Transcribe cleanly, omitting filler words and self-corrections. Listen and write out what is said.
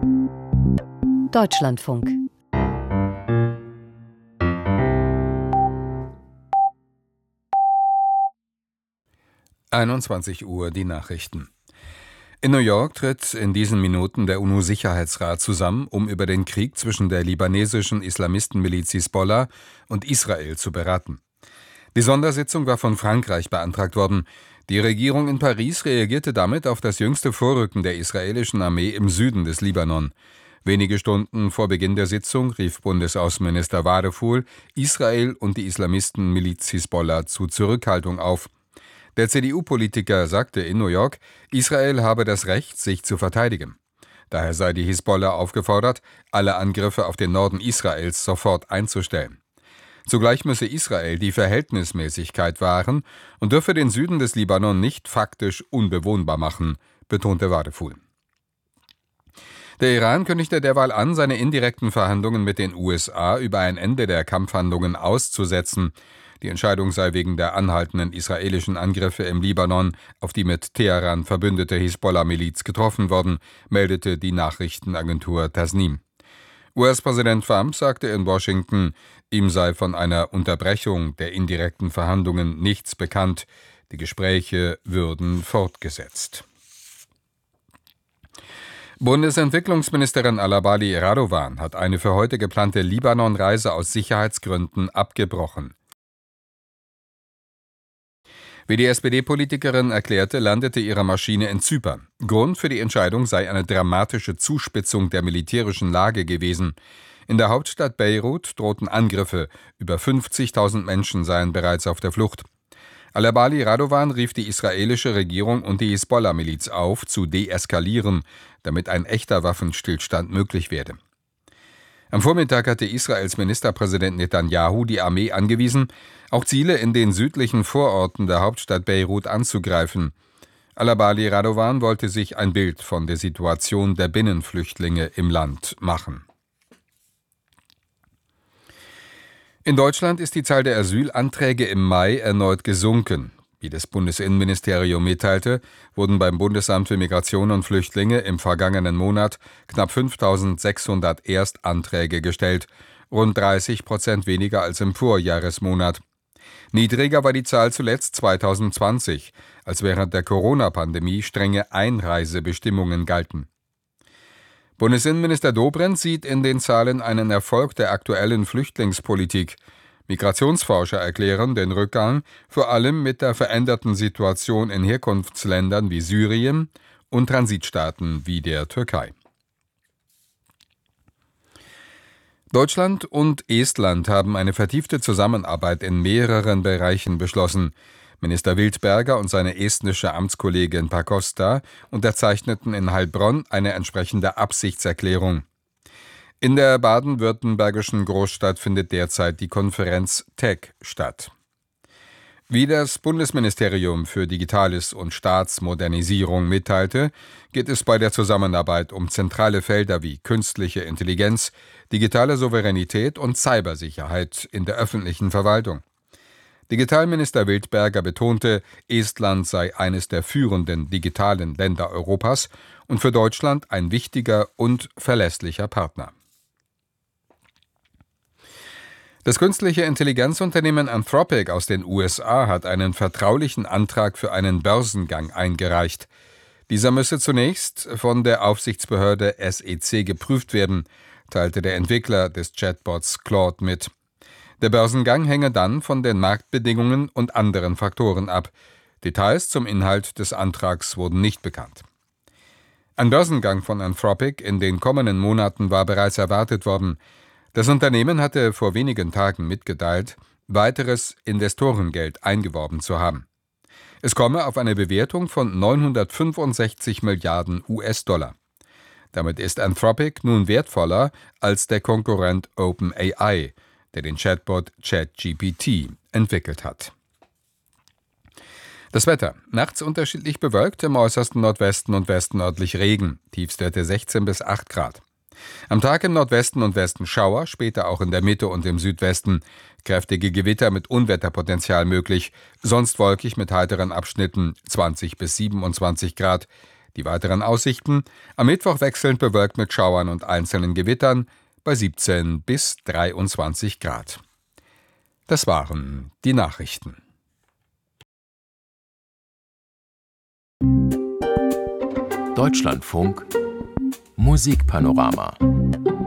Deutschlandfunk. Uhr die Nachrichten. In New York tritt in diesen Minuten der UNO-Sicherheitsrat zusammen, um über den Krieg zwischen der libanesischen Islamistenmiliz Hisbollah und Israel zu beraten. Die Sondersitzung war von Frankreich beantragt worden. Die Regierung in Paris reagierte damit auf das jüngste Vorrücken der israelischen Armee im Süden des Libanon. Wenige Stunden vor Beginn der Sitzung rief Bundesaußenminister Wadefuhl Israel und die Islamistenmiliz Hisbollah zu Zurückhaltung auf. Der CDU-Politiker sagte in New York, Israel habe das Recht, sich zu verteidigen. Daher sei die Hisbollah aufgefordert, alle Angriffe auf den Norden Israels sofort einzustellen. Zugleich müsse Israel die Verhältnismäßigkeit wahren und dürfe den Süden des Libanon nicht faktisch unbewohnbar machen, betonte Wadefuhl. Der Iran kündigte derweil an, seine indirekten Verhandlungen mit den USA über ein Ende der Kampfhandlungen auszusetzen. Die Entscheidung sei wegen der anhaltenden israelischen Angriffe im Libanon auf die mit Teheran verbündete Hisbollah-Miliz getroffen worden, meldete die Nachrichtenagentur Tasnim. US-Präsident Trump sagte in Washington, ihm sei von einer Unterbrechung der indirekten Verhandlungen nichts bekannt. Die Gespräche würden fortgesetzt. Bundesentwicklungsministerin Alabali Radovan hat eine für heute geplante Libanon-Reise aus Sicherheitsgründen abgebrochen. Wie die SPD-Politikerin erklärte, landete ihre Maschine in Zypern. Grund für die Entscheidung sei eine dramatische Zuspitzung der militärischen Lage gewesen. In der Hauptstadt Beirut drohten Angriffe. Über 50.000 Menschen seien bereits auf der Flucht. Alabali Radovan rief die israelische Regierung und die Hisbollah-Miliz auf, zu deeskalieren, damit ein echter Waffenstillstand möglich werde. Am Vormittag hatte Israels Ministerpräsident Netanyahu die Armee angewiesen, auch Ziele in den südlichen Vororten der Hauptstadt Beirut anzugreifen. Alabali Radovan wollte sich ein Bild von der Situation der Binnenflüchtlinge im Land machen. In Deutschland ist die Zahl der Asylanträge im Mai erneut gesunken. Wie das Bundesinnenministerium mitteilte, wurden beim Bundesamt für Migration und Flüchtlinge im vergangenen Monat knapp 5.600 Erstanträge gestellt, rund 30% weniger als im Vorjahresmonat. Niedriger war die Zahl zuletzt 2020, als während der Corona-Pandemie strenge Einreisebestimmungen galten. Bundesinnenminister Dobrindt sieht in den Zahlen einen Erfolg der aktuellen Flüchtlingspolitik. Migrationsforscher erklären den Rückgang vor allem mit der veränderten Situation in Herkunftsländern wie Syrien und Transitstaaten wie der Türkei. Deutschland und Estland haben eine vertiefte Zusammenarbeit in mehreren Bereichen beschlossen. Minister Wildberger und seine estnische Amtskollegin Pakosta unterzeichneten in Heilbronn eine entsprechende Absichtserklärung. In der baden-württembergischen Großstadt findet derzeit die Konferenz TEC statt. Wie das Bundesministerium für Digitales und Staatsmodernisierung mitteilte, geht es bei der Zusammenarbeit um zentrale Felder wie künstliche Intelligenz, digitale Souveränität und Cybersicherheit in der öffentlichen Verwaltung. Digitalminister Wildberger betonte, Estland sei eines der führenden digitalen Länder Europas und für Deutschland ein wichtiger und verlässlicher Partner. Das künstliche Intelligenzunternehmen Anthropic aus den USA hat einen vertraulichen Antrag für einen Börsengang eingereicht. Dieser müsse zunächst von der Aufsichtsbehörde SEC geprüft werden, teilte der Entwickler des Chatbots Claude mit. Der Börsengang hänge dann von den Marktbedingungen und anderen Faktoren ab. Details zum Inhalt des Antrags wurden nicht bekannt. Ein Börsengang von Anthropic in den kommenden Monaten war bereits erwartet worden. Das Unternehmen hatte vor wenigen Tagen mitgeteilt, weiteres Investorengeld eingeworben zu haben. Es komme auf eine Bewertung von 965 Milliarden US-Dollar. Damit ist Anthropic nun wertvoller als der Konkurrent OpenAI, der den Chatbot ChatGPT entwickelt hat. Das Wetter. Nachts unterschiedlich bewölkt, im äußersten Nordwesten und Westen örtlich Regen. Tiefstwerte 16 bis 8 Grad. Am Tag im Nordwesten und Westen Schauer, später auch in der Mitte und im Südwesten. Kräftige Gewitter mit Unwetterpotenzial möglich, sonst wolkig mit heiteren Abschnitten 20 bis 27 Grad. Die weiteren Aussichten: am Mittwoch wechselnd bewölkt mit Schauern und einzelnen Gewittern bei 17 bis 23 Grad. Das waren die Nachrichten. Deutschlandfunk Musikpanorama